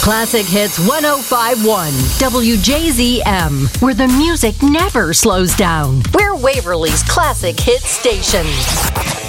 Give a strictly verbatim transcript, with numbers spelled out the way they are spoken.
Classic Hits one oh five point one, W J Z M, where the music never slows down. We're Waverly's Classic Hits station.